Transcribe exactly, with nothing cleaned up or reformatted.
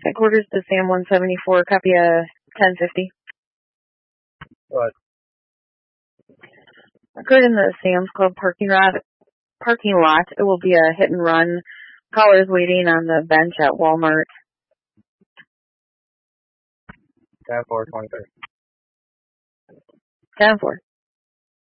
Headquarters to Sam one seventy-four, copy a ten fifty. What? Occurred in the Sam's Club parking lot. Parking lot. It will be a hit and run. Callers waiting on the bench at Walmart. ten four twenty-three. ten four.